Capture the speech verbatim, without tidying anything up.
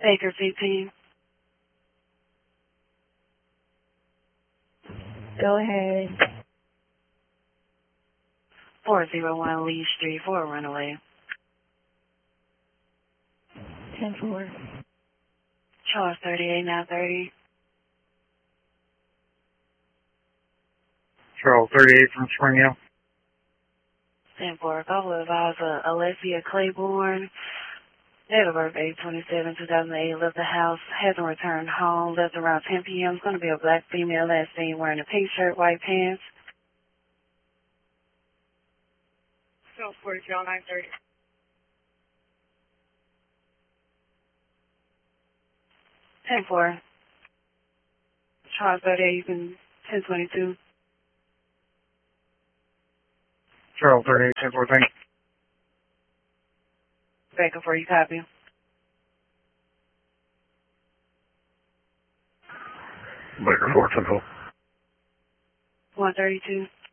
Baker fifteen. Go ahead. four oh one Lee Street for a runaway. ten four. Charles thirty-eight nine thirty. Charles thirty-eight from Spring Hill. ten four. Call will advise uh, Alessia Claiborne. Date of birth eight twenty-seven two thousand eight. Left the house. Hasn't returned home. Left around ten p m It's going to be a black female last seen wearing a pink shirt, white pants. Charles forty nine thirty. ten four. Charles thirty-eight, you can ten twenty-two. Charles thirty-eight, ten four, thank you. Baker for you, copy. Baker four, ten four. one thirty-two.